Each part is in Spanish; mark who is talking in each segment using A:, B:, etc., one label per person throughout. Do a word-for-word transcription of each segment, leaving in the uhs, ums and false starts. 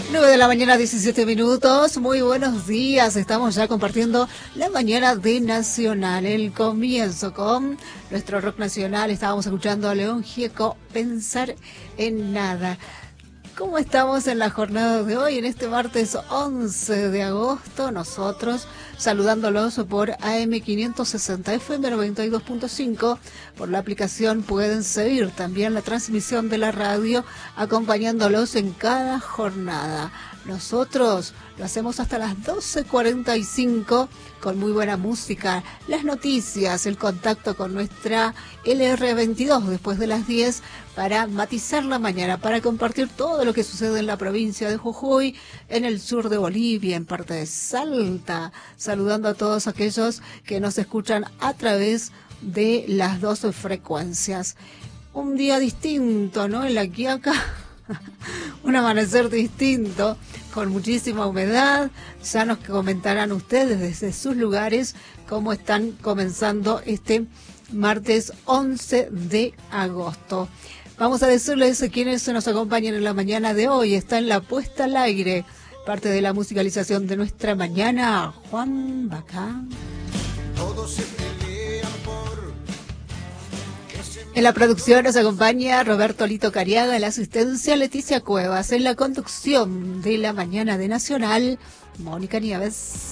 A: nueve de la mañana, diecisiete minutos. Muy buenos días. Estamos ya compartiendo la mañana de Nacional. El comienzo con nuestro rock nacional. Estábamos escuchando a León Gieco, Pensar en Nada. ¿Cómo estamos en la jornada de hoy? En este martes once de agosto, nosotros saludándolos por A M quinientos sesenta F M noventa y dos punto cinco. Por la aplicación pueden seguir también la transmisión de la radio, acompañándolos en cada jornada. Nosotros lo hacemos hasta las doce cuarenta y cinco con muy buena música, las noticias, el contacto con nuestra L R veintidós después de las diez para matizar la mañana, para compartir todo lo que sucede en la provincia de Jujuy, en el sur de Bolivia, en parte de Salta, saludando a todos aquellos que nos escuchan a través de las dos frecuencias. Un día distinto, ¿no? En La Quiaca. Un amanecer distinto, con muchísima humedad. Ya nos comentarán ustedes desde sus lugares cómo están comenzando este martes once de agosto. Vamos a decirles quiénes nos acompañan en la mañana de hoy. Está en la puesta al aire, parte de la musicalización de nuestra mañana, Juan Bacán. Todos se pelean por... En la producción nos acompaña Roberto Lito Cariaga, en la asistencia Leticia Cuevas, en la conducción de la mañana de Nacional, Mónica Nieves.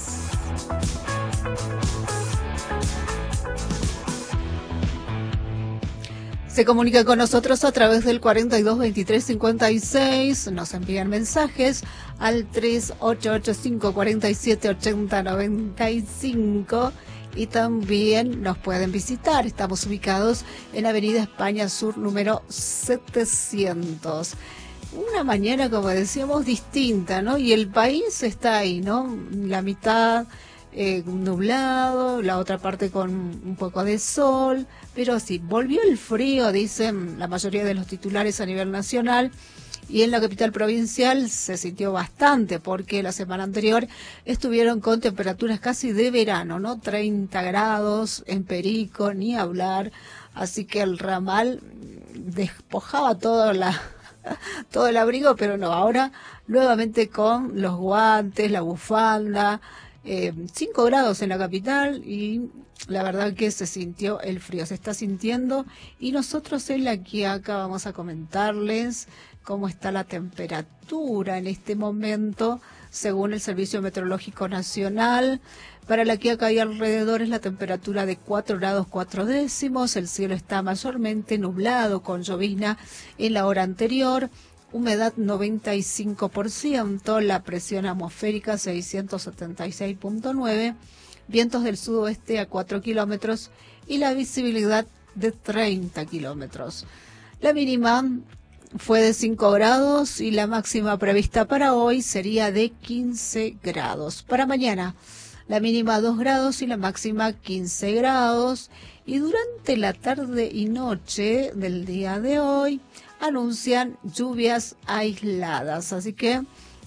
A: Se comunica con nosotros a través del cuarenta y dos veintitrés cincuenta y seis, nos envían mensajes al tres ocho ocho cinco cuatro siete ocho cero nueve cinco. Y también nos pueden visitar. Estamos ubicados en Avenida España Sur, número setecientos. Una mañana, como decíamos, distinta, ¿no? Y el país está ahí, ¿no? La mitad eh, nublado, la otra parte con un poco de sol. Pero sí, volvió el frío, dicen la mayoría de los titulares a nivel nacional. Y en la capital provincial se sintió bastante porque la semana anterior estuvieron con temperaturas casi de verano, ¿no? treinta grados en Perico, ni hablar. Así que el ramal despojaba todo, la, todo el abrigo, pero no, ahora nuevamente con los guantes, la bufanda, eh, cinco grados en la capital y la verdad que se sintió el frío, se está sintiendo. Y nosotros en La Quiaca vamos a comentarles cómo está la temperatura en este momento, según el Servicio Meteorológico Nacional. Para La Quiaca y alrededores la temperatura de cuatro grados cuatro décimos, el cielo está mayormente nublado con llovizna en la hora anterior, humedad noventa y cinco por ciento, la presión atmosférica seiscientos setenta y seis punto nueve, vientos del sudoeste a cuatro kilómetros y la visibilidad de treinta kilómetros. La mínima fue de cinco grados y la máxima prevista para hoy sería de quince grados. Para mañana, la mínima dos grados y la máxima quince grados. Y durante la tarde y noche del día de hoy anuncian lluvias aisladas. Así que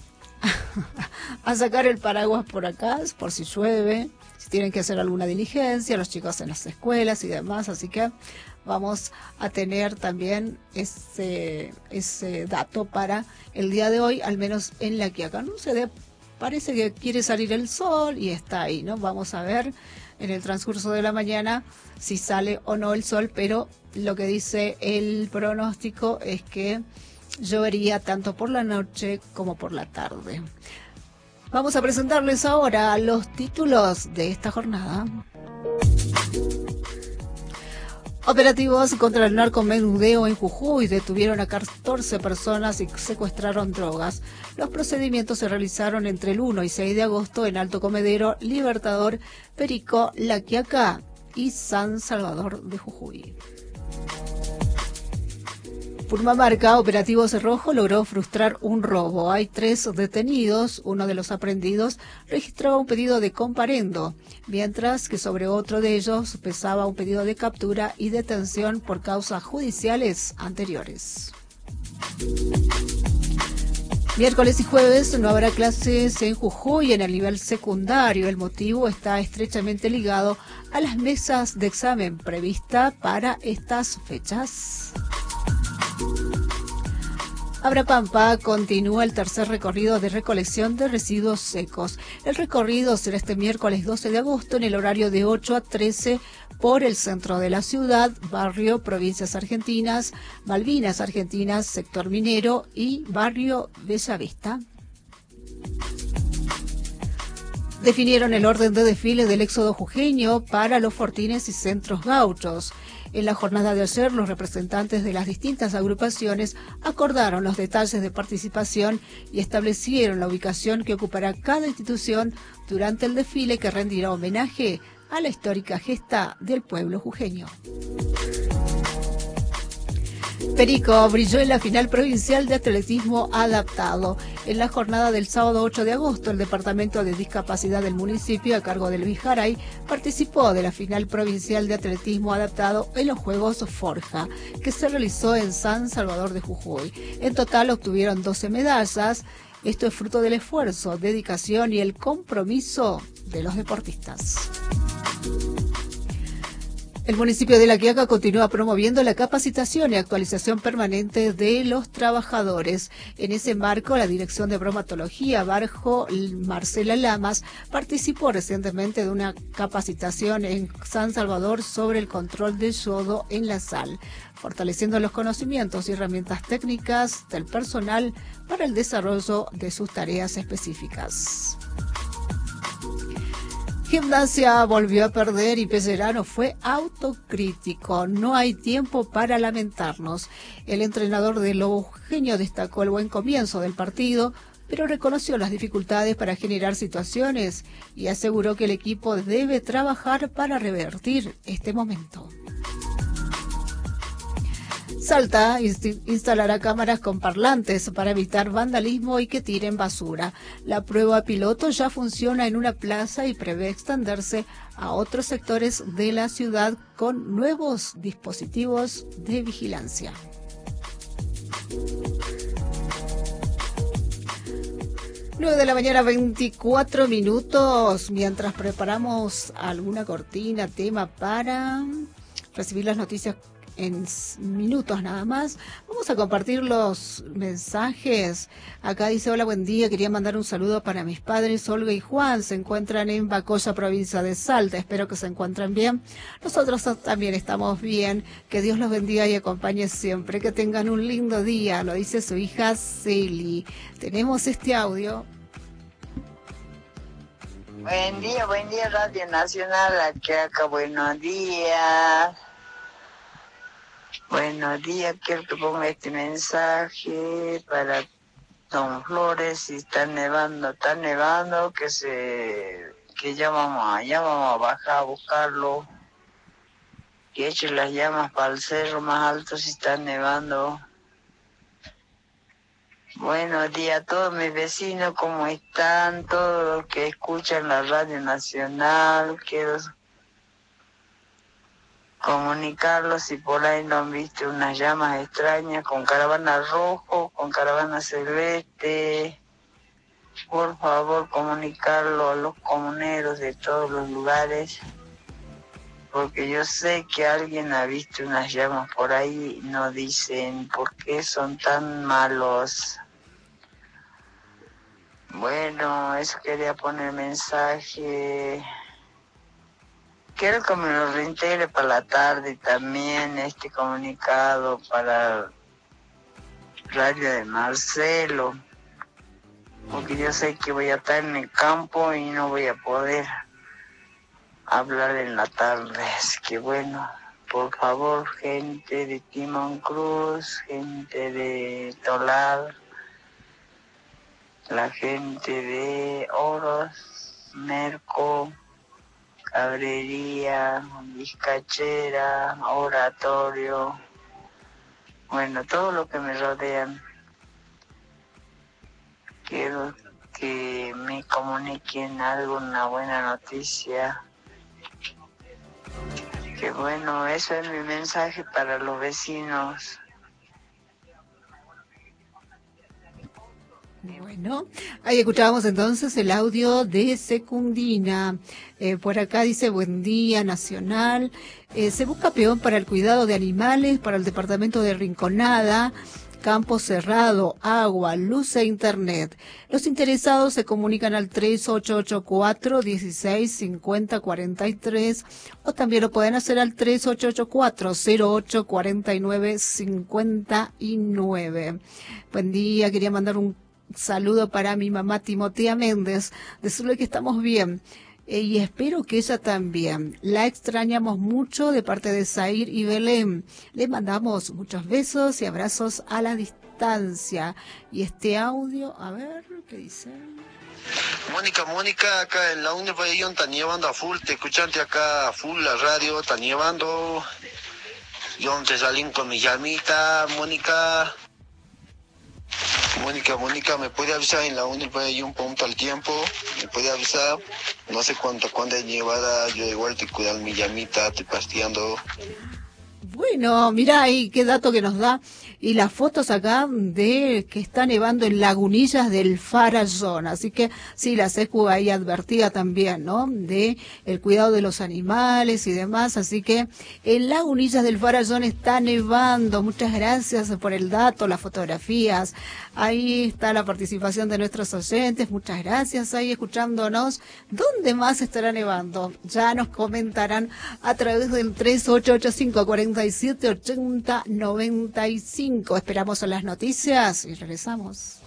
A: a sacar el paraguas por acá, por si llueve, si tienen que hacer alguna diligencia, los chicos en las escuelas y demás. Así que vamos a tener también ese, ese dato para el día de hoy, al menos en La Quiaca. No se dé, parece que quiere salir el sol y está ahí, ¿no? Vamos a ver en el transcurso de la mañana si sale o no el sol, pero lo que dice el pronóstico es que llovería tanto por la noche como por la tarde. Vamos a presentarles ahora los títulos de esta jornada. Operativos contra el narcomenudeo en Jujuy detuvieron a catorce personas y secuestraron drogas. Los procedimientos se realizaron entre el uno y seis de agosto en Alto Comedero, Libertador, Perico, La Quiaca y San Salvador de Jujuy. Purmamarca, Operativo Cerrojo logró frustrar un robo. Hay tres detenidos. Uno de los aprehendidos registraba un pedido de comparendo, mientras que sobre otro de ellos pesaba un pedido de captura y detención por causas judiciales anteriores. Miércoles y jueves no habrá clases en Jujuy en el nivel secundario. El motivo está estrechamente ligado a las mesas de examen prevista para estas fechas. Abrapampa continúa el tercer recorrido de recolección de residuos secos. El recorrido será este miércoles doce de agosto en el horario de ocho a trece por el centro de la ciudad, barrio Provincias Argentinas, Malvinas Argentinas, sector minero y barrio Bellavista. Definieron el orden de desfile del éxodo jujeño para los fortines y centros gauchos. En la jornada de ayer, los representantes de las distintas agrupaciones acordaron los detalles de participación y establecieron la ubicación que ocupará cada institución durante el desfile que rendirá homenaje a la histórica gesta del pueblo jujeño. Perico brilló en la final provincial de atletismo adaptado. En la jornada del sábado ocho de agosto, el Departamento de Discapacidad del municipio, a cargo del Vijaray, participó de la final provincial de atletismo adaptado en los Juegos Forja, que se realizó en San Salvador de Jujuy. En total obtuvieron doce medallas. Esto es fruto del esfuerzo, dedicación y el compromiso de los deportistas. El municipio de La Quiaca continúa promoviendo la capacitación y actualización permanente de los trabajadores. En ese marco, la Dirección de Bromatología, bajo Marcela Lamas, participó recientemente de una capacitación en San Salvador sobre el control del yodo en la sal, fortaleciendo los conocimientos y herramientas técnicas del personal para el desarrollo de sus tareas específicas. Gimnasia volvió a perder y Pellerano fue autocrítico. No hay tiempo para lamentarnos. El entrenador de Lobo Jujeño destacó el buen comienzo del partido, pero reconoció las dificultades para generar situaciones y aseguró que el equipo debe trabajar para revertir este momento. Salta instalará cámaras con parlantes para evitar vandalismo y que tiren basura. La prueba piloto ya funciona en una plaza y prevé extenderse a otros sectores de la ciudad con nuevos dispositivos de vigilancia. nueve de la mañana, veinticuatro minutos, mientras preparamos alguna cortina, tema para recibir las noticias en minutos nada más. Vamos a compartir los mensajes. Acá dice: hola, buen día, quería mandar un saludo para mis padres Olga y Juan, se encuentran en Bacoya, provincia de Salta, espero que se encuentren bien. Nosotros también estamos bien, que Dios los bendiga y acompañe siempre, que tengan un lindo día, lo dice su hija Celi. Tenemos este audio.
B: Buen día, buen día Radio Nacional, aquí acá, buenos días. Buenos días, quiero que ponga este mensaje para Don Flores. Si está nevando, está nevando, que se que ya vamos a, ya vamos a bajar a buscarlo. Que eche las llamas para el cerro más alto si está nevando. Buenos días a todos mis vecinos, ¿cómo están? Todos los que escuchan la Radio Nacional, quiero comunicarlos si por ahí no han visto unas llamas extrañas con caravana rojo, con caravana celeste. Por favor, comunicarlo a los comuneros de todos los lugares, porque yo sé que alguien ha visto unas llamas por ahí y no dicen por qué son tan malos. Bueno, eso quería poner mensaje. Quiero que me lo reintegre para la tarde también este comunicado para Radio de Marcelo, porque yo sé que voy a estar en el campo y no voy a poder hablar en la tarde. Es que bueno, por favor, gente de Timón Cruz, gente de Tolar, la gente de Oros, Merco, Cabrería, Vizcachera, Oratorio, bueno, todo lo que me rodean. Quiero que me comuniquen algo, una buena noticia. Que bueno, eso es mi mensaje para los vecinos.
A: Bueno, ahí escuchábamos entonces el audio de Secundina. Eh, por acá dice: buen día, Nacional. Eh, se busca peón para el cuidado de animales para el departamento de Rinconada. campo cerrado, agua, luz e internet. Los interesados se comunican al tres ocho ocho cuatro, dieciséis, cincuenta, cuarenta y tres o también lo pueden hacer al tres ocho ocho cuatro, cero ocho, cuarenta y nueve, cincuenta y nueve. Buen día, quería mandar un saludo para mi mamá Timotea Méndez, decirle que estamos bien. Eh, y espero que ella también. La extrañamos mucho de parte de Zair y Belén. Le mandamos muchos besos y abrazos a la distancia. Y este audio, a ver, ¿qué dice?
C: Mónica, Mónica, acá en la Universidad está nevando a full, te escuchante acá a full la radio, está nevando. Yo te salí con mi llamita, Mónica. Mónica, Mónica, ¿me puede avisar en la Universidad hay un punto al tiempo? ¿Me puede avisar? No sé cuánto, cuándo es nevada, yo igual te cuido mi llamita, estoy pasteando.
A: Bueno, mirá ahí qué dato que nos da. Y las fotos acá de que está nevando en Lagunillas del Farallón. Así que sí, la SECU ahí advertía también, ¿no? De el cuidado de los animales y demás. Así que en Lagunillas del Farallón está nevando. Muchas gracias por el dato, las fotografías. Ahí está la participación de nuestros oyentes. Muchas gracias ahí escuchándonos. ¿Dónde más estará nevando? Ya nos comentarán a través del tres ocho ocho cinco, cuatro siete, ochenta, noventa y cinco. Esperamos a las noticias y regresamos.